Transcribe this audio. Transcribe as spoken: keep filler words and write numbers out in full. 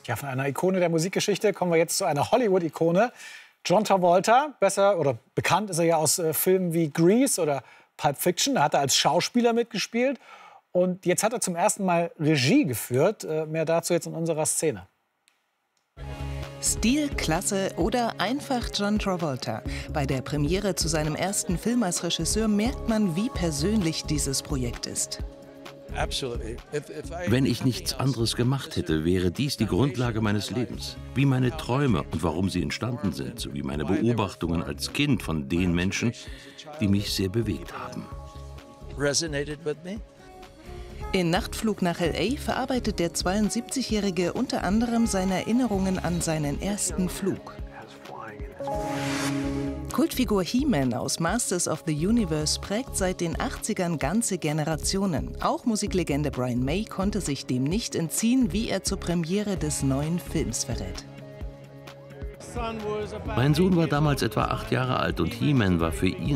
Ja, von einer Ikone der Musikgeschichte kommen wir jetzt zu einer Hollywood-Ikone. John Travolta, besser oder bekannt ist er ja aus äh, Filmen wie Grease oder Pulp Fiction. Da hat er als Schauspieler mitgespielt. Und jetzt hat er zum ersten Mal Regie geführt. Äh, mehr dazu jetzt in unserer Szene. Stil, Klasse oder einfach John Travolta. Bei der Premiere zu seinem ersten Film als Regisseur merkt man, wie persönlich dieses Projekt ist. Wenn ich nichts anderes gemacht hätte, wäre dies die Grundlage meines Lebens. Wie meine Träume und warum sie entstanden sind, sowie meine Beobachtungen als Kind von den Menschen, die mich sehr bewegt haben. In Nachtflug nach L A verarbeitet der zweiundsiebzigjährige unter anderem seine Erinnerungen an seinen ersten Flug. Kultfigur He-Man aus Masters of the Universe prägt seit den achtzigern ganze Generationen. Auch Musiklegende Brian May konnte sich dem nicht entziehen, wie er zur Premiere des neuen Films verrät. Mein Sohn war damals etwa acht Jahre alt und He-Man war für ihn